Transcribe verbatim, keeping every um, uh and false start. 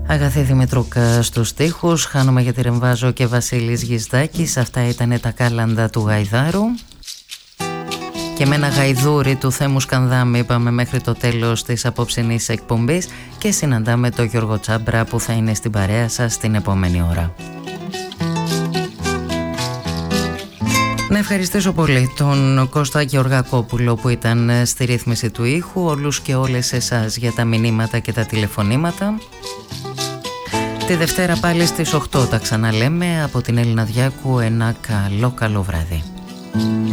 Αγαθή Δημητρούκα στους στίχους, Χάνομαι γιατί ρεμβάζω και Βασίλης Γισδάκης. Αυτά ήταν τα κάλαντα του Γαϊδάρου. Και με ένα γαϊδούρι του Θέμου Σκανδάμ είπαμε μέχρι το τέλος της απόψινής εκπομπής και συναντάμε τον Γιώργο Τσάμπρα που θα είναι στην παρέα σας την επόμενη ώρα. Να ευχαριστήσω πολύ τον Κώστα Γεωργακόπουλο που ήταν στη ρύθμιση του ήχου, όλους και όλες εσάς για τα μηνύματα και τα τηλεφωνήματα. Τη Δευτέρα πάλι στις οκτώ τα ξαναλέμε. Από την Έλληνα Διάκου ένα καλό καλό βράδυ.